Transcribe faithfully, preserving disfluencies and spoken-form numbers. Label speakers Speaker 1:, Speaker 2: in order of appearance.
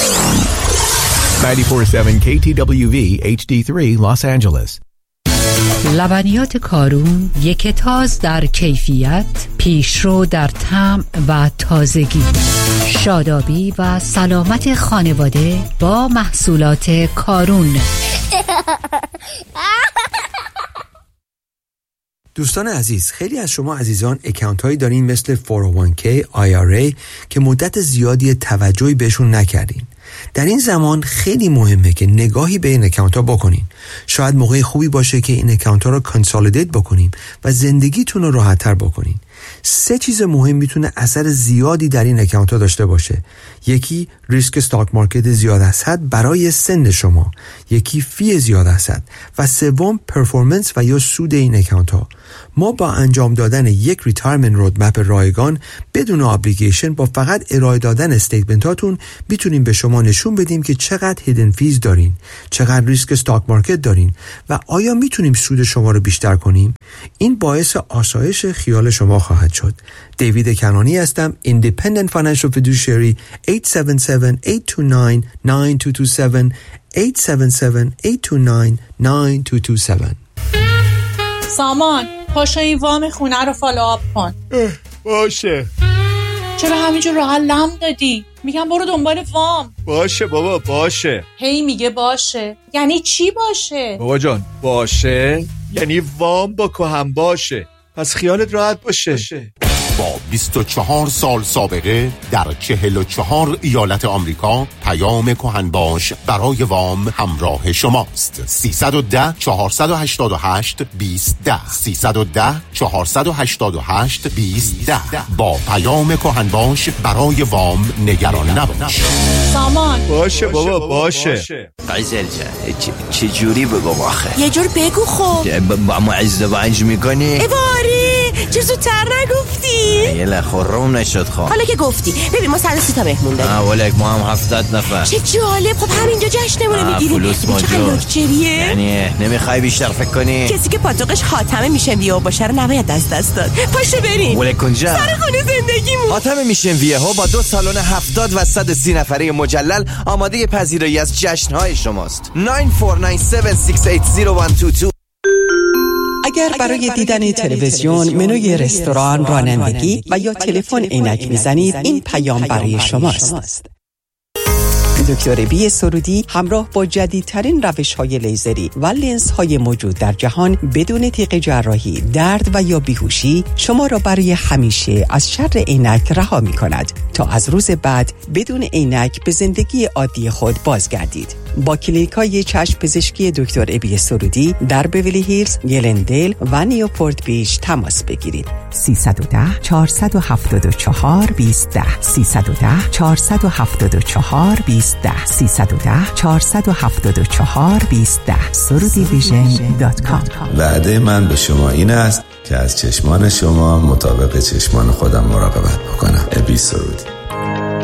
Speaker 1: نود و چهار ممیز هفت کی تی دبلیو وی اچ دی سه Los Angeles.
Speaker 2: لبنیات کارون یک تاز در کیفیت، پیشرو در طعم و تازگی، شادابی و سلامت خانواده با محصولات کارون.
Speaker 3: دوستان عزیز، خیلی از شما عزیزان اکانت هایی دارین مثل فور او وان کی، آی آر ای که مدت زیادی توجهی بهشون نکردین. در این زمان خیلی مهمه که نگاهی به این اکانت ها بکنین. شاید موقع خوبی باشه که این اکانت ها رو کانسالیدیت بکنیم و زندگیتون رو راحت تر بکنین. سه چیز مهم میتونه اثر زیادی در این اکانت ها داشته باشه. یکی ریسک استاک مارکت زیاد هست برای سن شما، یکی فی زیاد هست و سوم پرفورمنس و یا سود این اکانت ها. ما با انجام دادن یک ریتایرمنت رودمپ رایگان بدون ابلیگیشن با فقط ارائه دادن استیتمنت هاتون میتونیم به شما نشون بدیم که چقدر هیدن فیز دارین، چقدر ریسک استاک مارکت دارین و آیا میتونیم سود شما رو بیشتر کنیم. این باعث آسایش خیال شما خواهد شد. دیوید کنانی هستم، Independent Financial Fiduciary. هشت هفت هفت، هشت دو نه، نه دو دو هفت هشت هفت هفت، هشت دو نه، نه دو دو هفت.
Speaker 4: سامان پاشو این وام خونه رو فالو آپ کن.
Speaker 5: باشه.
Speaker 4: چرا همینجور راه لم دادی؟ میگم برو دنبال وام.
Speaker 5: باشه بابا باشه.
Speaker 4: هی میگه باشه یعنی چی باشه؟
Speaker 5: بابا جان باشه یعنی وام با کهم باشه، پس خیالت راحت باشه.
Speaker 6: با بیست و چهار سال سابقه در چهل و چهار ایالت آمریکا، پیام کهن باش برای وام همراه شماست. سیصد و ده چهارصد و هشتاد و هشت بیست ده سیصد و ده چهارصد و هشتاد و هشت بیست ده. با پیام کهن باش برای وام نگران نباش.
Speaker 4: سامان
Speaker 5: باشه بابا باشه.
Speaker 7: قیزل جان چه جوری بگم آخه؟
Speaker 8: یه جور بگو خب.
Speaker 7: با ما ازدواج میکنی؟
Speaker 8: باری چه زودتر نگفتی؟
Speaker 7: یه لخورم نشد خواه.
Speaker 8: حالا که گفتی ببین ما صد و سی تا مهمون داریم.
Speaker 7: آه ولک ما هم هفتاد نفر.
Speaker 8: چه جالب. خب همینجا جشنمونه میگیریم. چقدر لاکچریه.
Speaker 7: یعنی نمیخوای بیشتر فکر کنی؟
Speaker 8: کسی که پاتوقش حاتمه میشن ویه باشه رو نباید دست دست داد. پاشو بریم
Speaker 7: ولک کنجا
Speaker 8: سر خونه زندگیمون.
Speaker 7: حاتمه میشن ویه ها با دو سالن هفتاد و صد و سی نفره مجلل آماده پذیرایی از جشنهای شماست. نه چهار نه هفت شش هشت صفر یک دو دو.
Speaker 9: اگر برای دیدن تلویزیون، منوی رستوران، رانندگی و یا تلفن عینک میزنید، این پیام برای شماست. دکتر بی سرودی همراه با جدیدترین روش‌های لیزری و لنزهای موجود در جهان بدون تیغ جراحی، درد و یا بیهوشی شما را برای همیشه از شر عینک رها می‌کند تا از روز بعد بدون عینک به زندگی عادی خود بازگردید. با کلینیک‌های چشم پزشکی دکتر ابی سرودی در بیولی هیلز، گلندیل و نیوپورت بیچ تماس بگیرید. سیصد و ده چهارصد و هفتاد و چهار بیست ده سیصد و ده چهارصد و هفتاد و چهار بیست ده سیصد و ده چهارصد و هفتاد و چهار بیست ده سرودی ویژن دات کام.
Speaker 10: وعده من به شما این است که از چشمان شما مطابق چشمان خودم مراقبت بکنم. ابی سرودی.